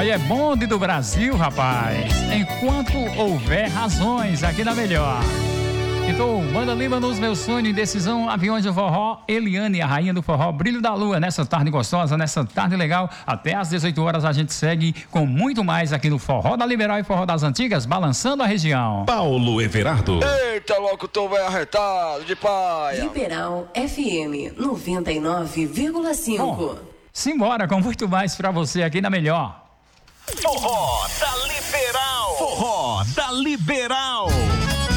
Aí é bonde do Brasil, rapaz. Enquanto houver razões aqui na Melhor. Então, Banda Lima nos Meus Sonhos, Indecisão, Aviões do Forró, Eliane, a rainha do forró, Brilho da Lua, nessa tarde gostosa, nessa tarde legal, até às 18 horas a gente segue com muito mais aqui no Forró da Liberal e Forró das Antigas, balançando a região. Paulo Everardo. Eita, locutor vai arretado de paia. Liberal FM 99,5. Simbora com muito mais pra você aqui na Melhor. Forró da Liberal. Forró da Liberal.